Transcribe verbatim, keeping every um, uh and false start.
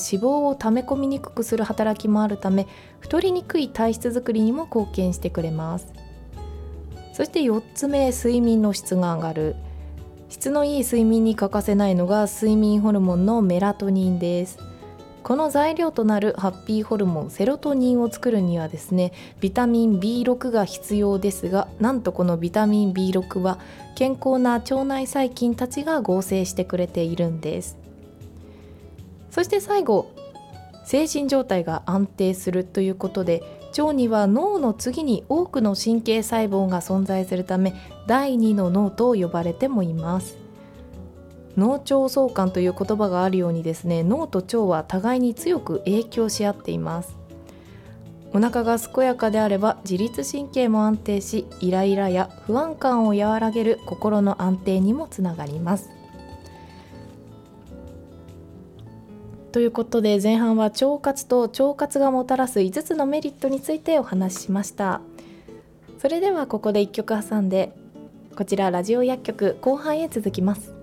脂肪を溜め込みにくくする働きもあるため、太りにくい体質づくりにも貢献してくれます。そしてよっつめ、睡眠の質が上がる。質のいい睡眠に欠かせないのが睡眠ホルモンのメラトニンです。この材料となるハッピーホルモンセロトニンを作るにはですね、ビタミン ビーろく が必要ですが、なんとこのビタミン ビーろく は健康な腸内細菌たちが合成してくれているんです。そして最後、精神状態が安定するということで、腸には脳の次に多くの神経細胞が存在するため、第二の脳と呼ばれてもいます。脳腸相関という言葉があるようにですね、脳と腸は互いに強く影響し合っています。お腹が健やかであれば自律神経も安定し、イライラや不安感を和らげる心の安定にもつながります。ということで、前半は腸活と腸活がもたらすいつつのメリットについてお話ししました。それではここでいっきょく挟んで、こちらラジオ薬局後半へ続きます。